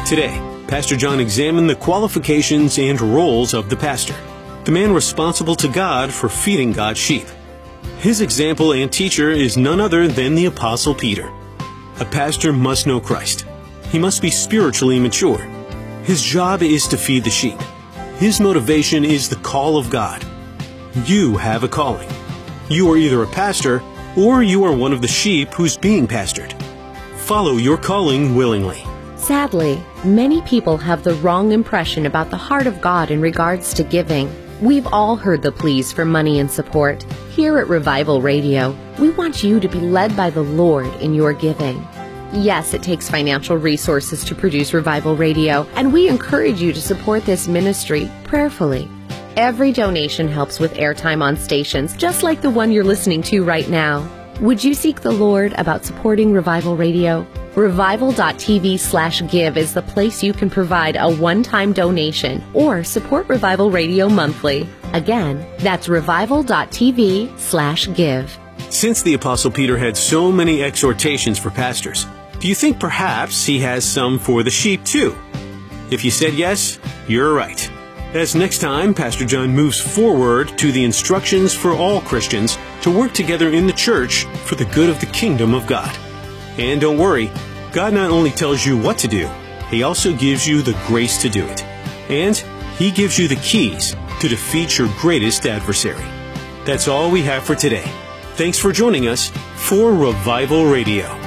Today, Pastor John examined the qualifications and roles of the pastor, the man responsible to God for feeding God's sheep. His example and teacher is none other than the Apostle Peter. A pastor must know Christ. He must be spiritually mature. His job is to feed the sheep. His motivation is the call of God. You have a calling. You are either a pastor or you are one of the sheep who's being pastored. Follow your calling willingly. Sadly, many people have the wrong impression about the heart of God in regards to giving. We've all heard the pleas for money and support. Here at Revival Radio, we want you to be led by the Lord in your giving. Yes, it takes financial resources to produce Revival Radio, and we encourage you to support this ministry prayerfully. Every donation helps with airtime on stations, just like the one you're listening to right now. Would you seek the Lord about supporting Revival Radio? Revival.tv/give is the place you can provide a one-time donation or support Revival Radio monthly. Again, that's revival.tv/give. Since the Apostle Peter had so many exhortations for pastors, do you think perhaps he has some for the sheep too? If you said yes, you're right. As next time, Pastor John moves forward to the instructions for all Christians to work together in the church for the good of the kingdom of God. And don't worry, God not only tells you what to do, He also gives you the grace to do it. And He gives you the keys to defeat your greatest adversary. That's all we have for today. Thanks for joining us for Revival Radio.